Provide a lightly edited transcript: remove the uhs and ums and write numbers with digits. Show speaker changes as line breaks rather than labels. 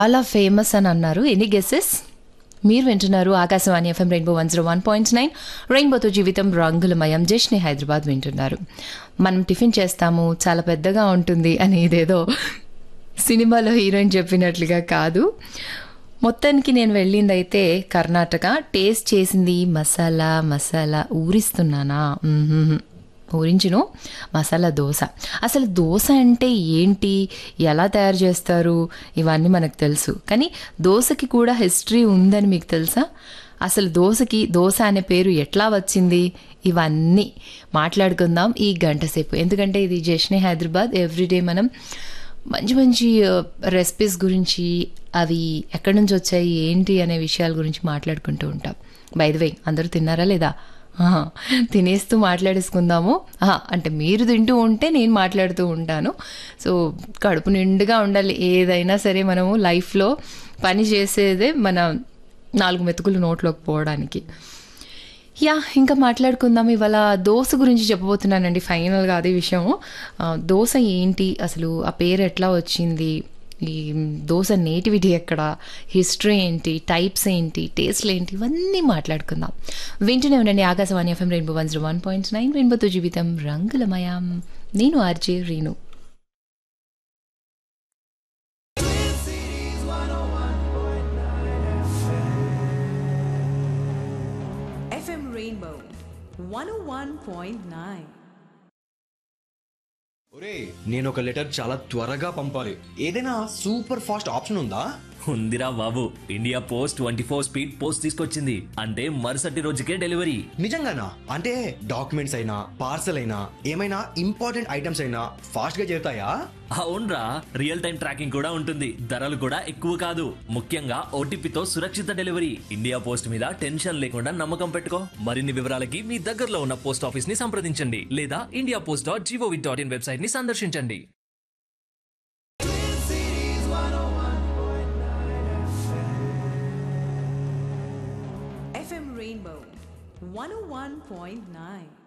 చాలా ఫేమస్ అని అన్నారు. Any guesses? మీరు వింటున్నారు ఆకాశవాణి ఎఫ్ఎం రెయిన్బో 101.9 రెయిన్బోతో జీవితం రంగులమయం. జష్ని హైదరాబాద్ వింటున్నారు. మనం టిఫిన్ చేస్తాము, చాలా పెద్దగా ఉంటుంది అని ఇదేదో సినిమాలో హీరోయిన్ చెప్పినట్లుగా కాదు. మొత్తానికి నేను వెళ్ళిందైతే కర్ణాటక. టేస్ట్ చేసింది మసాలా ఊరిస్తున్నానా? ఊరించును మసాలా దోశ. అసలు దోశ అంటే ఏంటి, ఎలా తయారు చేస్తారు, ఇవన్నీ మనకు తెలుసు. కానీ దోశకి కూడా హిస్టరీ ఉందని మీకు తెలుసా? అసలు దోశ అనే పేరు ఎట్లా వచ్చింది, ఇవన్నీ మాట్లాడుకుందాం ఈ గంట సేపు. ఎందుకంటే ఇది జష్నే హైదరాబాద్. ఎవ్రీడే మనం మంచి మంచి రెసిపీస్ గురించి, అవి ఎక్కడి నుంచి వచ్చాయి ఏంటి అనే విషయాల గురించి మాట్లాడుకుంటూ ఉంటాం. బై ది వే, అందరూ తిన్నారా లేదా? తినేస్తూ మాట్లాడేసుకుందాము. అంటే మీరు తింటూ ఉంటే నేను మాట్లాడుతూ ఉంటాను. సో కడుపు నిండుగా ఉండాలి. ఏదైనా సరే మనము లైఫ్లో పని చేసేదే మన 4 మెతుకులు నోట్లోకి పోవడానికి. ఇంకా మాట్లాడుకుందాం. ఇవాళ దోశ గురించి చెప్పబోతున్నానండి. ఫైనల్గా అదే విషయము. దోశ ఏంటి, అసలు ఆ పేరు ఎట్లా వచ్చింది, ఈ దోశ నేటివిటీ ఎక్కడ, హిస్టరీ ఏంటి, టైప్స్ ఏంటి, టేస్ట్లు ఏంటి, ఇవన్నీ మాట్లాడుకుందాం. వింటూనే ఉండండి ఆకాశవాణి ఎఫ్ఎం రెయిన్బో 101.9 రెయిన్బోతో జీవితం రంగులమయం. నేను ఆర్జే రీను.
FM Rainbow 101.9.
ఒరే, నేను ఒక లెటర్ చాలా త్వరగా పంపాలి. ఏదైనా సూపర్ ఫాస్ట్ ఆప్షన్ ఉందా?
ఉందిరా బాబు, ఇండియా పోస్ట్ 24 స్పీడ్ పోస్ట్ తీసుకొచ్చింది. అంటే మరుసటి రోజుకే డెలివరీ.
నిజంగానా? అంటే డాక్యుమెంట్స్ అయినా పార్సల్ అయినా ఏమైనా ఇంపార్టెంట్ ఐటమ్స్ అయినా ఫాస్ట్ గా చేరుతాయా?
అవునరా, రియల్ టైం ట్రాకింగ్ కూడా ఉంటుంది. ధరలు కూడా ఎక్కువ కాదు. ముఖ్యంగా ఓటీపీతో సురక్షిత డెలివరీ. ఇండియా పోస్ట్ మీద టెన్షన్ లేకుండా నమ్మకం పెట్టుకో. మరిన్ని వివరాలకి మీ దగ్గరలో ఉన్న పోస్ట్ ఆఫీస్ ని సంప్రదించండి లేదా indiapost.gov.in వెబ్సైట్ ని సందర్శించండి.
FM Rainbow 101.9.